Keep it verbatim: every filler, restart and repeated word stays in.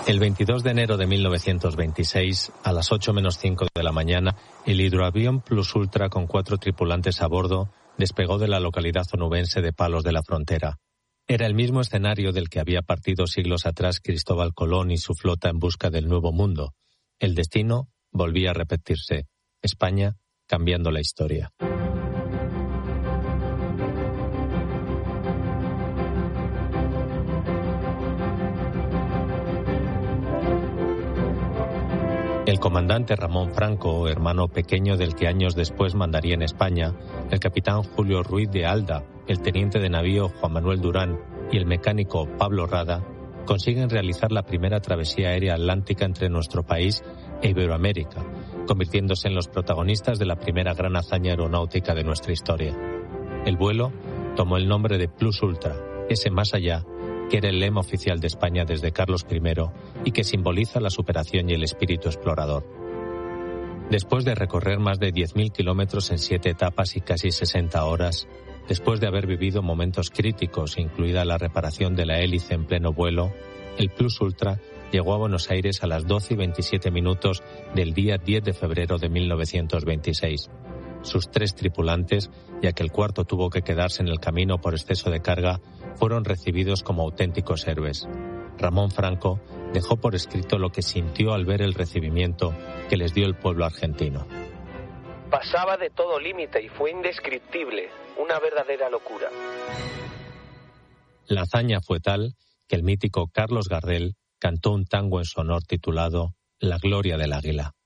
El veintidós de enero de mil novecientos veintiséis, a las ocho menos cinco de la mañana, el hidroavión Plus Ultra con cuatro tripulantes a bordo despegó de la localidad onubense de Palos de la Frontera. Era el mismo escenario del que había partido siglos atrás Cristóbal Colón y su flota en busca del Nuevo Mundo. El destino volvía a repetirse. España cambiando la historia. El comandante Ramón Franco, hermano pequeño del que años después mandaría en España, el capitán Julio Ruiz de Alda, el teniente de navío Juan Manuel Durán y el mecánico Pablo Rada, consiguen realizar la primera travesía aérea atlántica entre nuestro país e Iberoamérica, convirtiéndose en los protagonistas de la primera gran hazaña aeronáutica de nuestra historia. El vuelo tomó el nombre de Plus Ultra, ese más allá, que era el lema oficial de España desde Carlos primero y que simboliza la superación y el espíritu explorador. Después de recorrer más de diez mil kilómetros en siete etapas y casi sesenta horas, después de haber vivido momentos críticos, incluida la reparación de la hélice en pleno vuelo, el Plus Ultra llegó a Buenos Aires a las doce y veintisiete minutos del día diez de febrero de mil novecientos veintiséis. Sus tres tripulantes, ya que el cuarto tuvo que quedarse en el camino por exceso de carga, fueron recibidos como auténticos héroes. Ramón Franco dejó por escrito lo que sintió al ver el recibimiento que les dio el pueblo argentino. Pasaba de todo límite y fue indescriptible, una verdadera locura. La hazaña fue tal que el mítico Carlos Gardel cantó un tango en su honor titulado La gloria del águila.